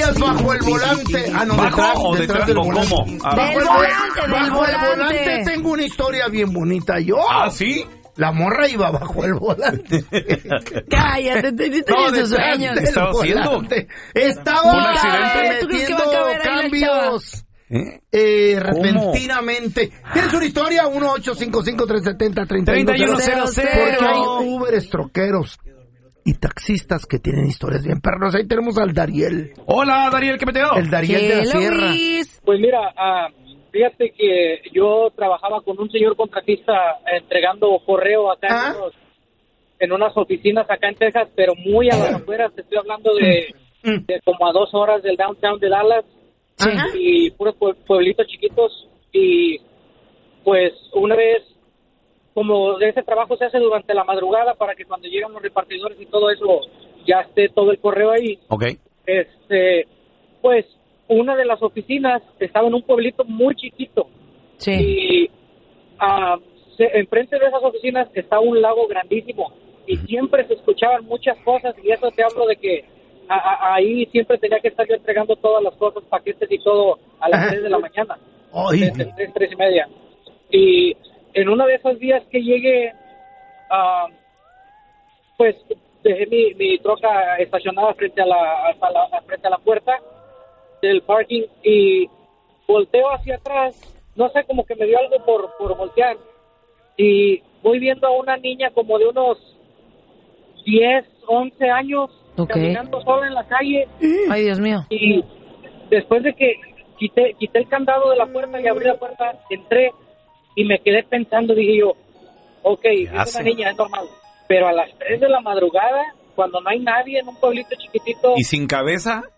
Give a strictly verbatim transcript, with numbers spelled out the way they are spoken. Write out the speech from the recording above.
historias bajo el volante. Ah, no, ¿Bajo detrás, o detrás detrás? del ¿O volante. cómo? Ah, Bajo, Del el, volante, del bajo el volante. volante tengo una historia bien bonita. Yo. ¿Ah, sí? La morra iba bajo el volante. Cállate, te diste No, en sus detrás sueños. del ¿Qué estaba haciendo? volante. Estaba ¿Un accidente? ¿Tú crees que va a metiendo caber ahí la cambios. ¿Eh? Eh, ¿Cómo? repentinamente. ¿Tienes una historia? uno ocho cinco cinco tres siete cero tres treinta y uno cero cero. Porque hay Uber estroqueros y taxistas que tienen historias bien perros. Ahí tenemos al Dariel. Hola, Dariel, ¿qué peteo? El Dariel de la Hello, Sierra. Luis. Pues mira, ah, fíjate que yo trabajaba con un señor contratista entregando correo acá ¿Ah? en, unos- en unas oficinas acá en Texas, pero muy a las afueras. Te estoy hablando de, Mm. de como a dos horas del downtown de Dallas. Sí. Y puros pue- pueblitos chiquitos. Y pues una vez, como de ese trabajo se hace durante la madrugada para que cuando llegan los repartidores y todo eso ya esté todo el correo ahí. Ok. Este, pues una de las oficinas estaba en un pueblito muy chiquito. Sí. Y ah, se- enfrente de esas oficinas está un lago grandísimo y siempre se escuchaban muchas cosas, y eso te hablo de que a- a- ahí siempre tenía que estar yo entregando todas las cosas, paquetes y todo a las Ajá. tres de la mañana, Ay. de- de tres, tres y media. Y en uno de esos días que llegué, ah, pues dejé mi, mi troca estacionada frente a la, a la- frente a la puerta del parking y volteo hacia atrás, no sé, como que me dio algo por, por voltear, y voy viendo a una niña como de unos diez, once años Ok. caminando sola en la calle, Ay, Dios mío. y después de que quité, quité el candado de la puerta y abrí la puerta, entré y me quedé pensando, dije yo, ok, es hace? una niña, es normal, pero a las tres de la madrugada, cuando no hay nadie en un pueblito chiquitito, ¿Y sin cabeza?